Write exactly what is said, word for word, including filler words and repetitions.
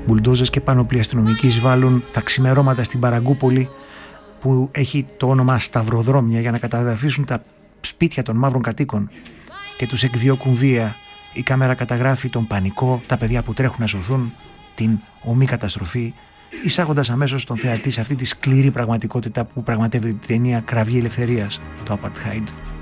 Μπουλντόζες και πάνωπλοι αστυνομικοί εισβάλλουν τα ξημερώματα στην Παραγκούπολη, που έχει το όνομα Σταυροδρόμια, για να καταδαφίσουν τα σπίτια των μαύρων κατοίκων και τους εκδιώκουν βία. Η κάμερα καταγράφει τον πανικό, τα παιδιά που τρέχουν να σωθούν, την ομή καταστροφή, εισάγοντας αμέσως τον θεατή σε αυτή τη σκληρή πραγματικότητα που πραγματεύεται την ταινία Κραυγή Ελευθερίας, το Apartheid.